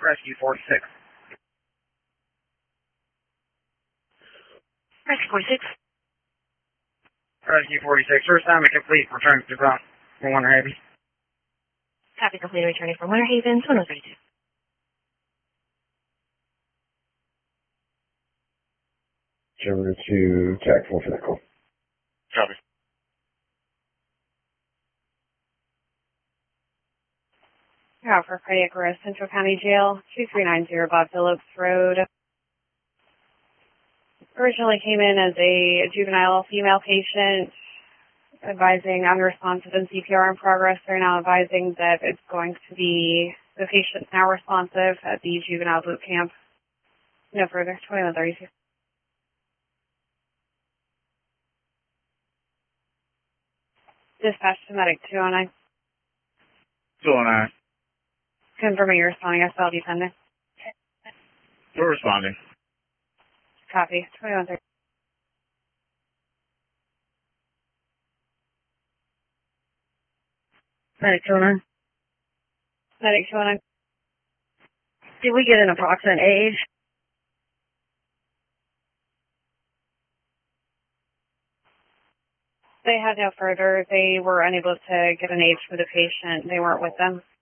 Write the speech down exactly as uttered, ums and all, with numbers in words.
Rescue forty-six. Rescue forty-six. Rescue forty-six. First time complete. Return to ground from Winter Haven. Copy complete. Returning from Winter Haven. two one thirty-two. Over to tactical vehicle. Copy. You're out for cardiac arrest, Central County Jail, two three nine zero Bob Phillips Road. Originally came in as a juvenile female patient, advising unresponsive and C P R in progress. They're now advising that it's going to be the patient's now responsive at the juvenile boot camp. No further. twenty-one thirty-two. Dispatch to medic two oh nine. two oh nine. Confirming you're responding. S L dependent. We're responding. Copy. twenty-one thirty. Medic two oh nine. Medic two oh nine. Did we get an approximate age? They had no further. They were unable to get an age for the patient. They weren't with them.